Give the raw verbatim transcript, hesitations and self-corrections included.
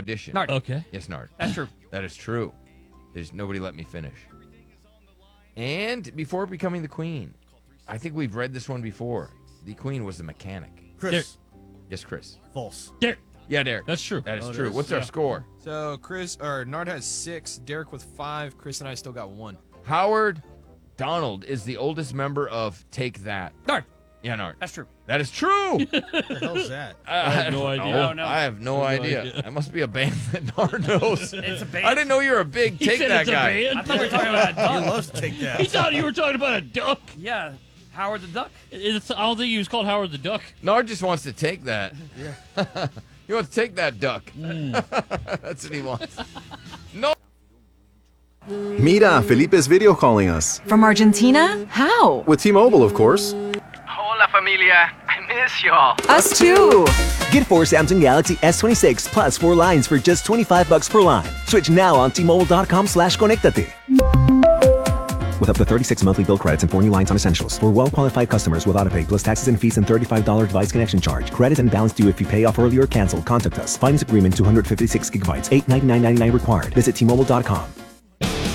audition. Nard. Okay. Yes, Nard. That's true. That is true. There's nobody let me finish. And before becoming the queen, I think we've read this one before. The queen was the mechanic. Chris. There. Yes, Chris. False. Derek. Yeah, Derek. That's true. That is Oh, it true. is. What's our Yeah. score? So Chris or Nard has six, Derek with five, Chris and I still got one. Howard Donald is the oldest member of Take That. Nard. Yeah, Nard. That's true. That is true. What the hell's that? I, have no don't idea. know. I don't know. I have no, I have no idea. idea. That must be a band that Nard knows. It's a band. I didn't know you were a big He Take said That it's a guy. band. I thought we were talking about a He duck. loves to take that. He thought you were talking about a duck. Yeah. Howard the Duck. It's, I don't think he was called Howard the Duck. Nard just wants to take that. Yeah. He wants to take that duck. Mm. That's what he wants. No. Mira, Felipe's video calling us. From Argentina? How? With T-Mobile, of course. Hola familia, I miss y'all. Us too. Get four Samsung Galaxy S twenty-six plus four lines for just twenty-five bucks per line. Switch now on T-Mobile.com slash Conectate. With up to thirty-six monthly bill credits and four new lines on Essentials. For well-qualified customers with autopay plus taxes and fees and thirty-five dollars device connection charge. Credits and balance due if you pay off early or cancel. Contact us. Finance agreement two hundred fifty-six gigabytes. eight ninety-nine ninety-nine required. Visit T Mobile dot com.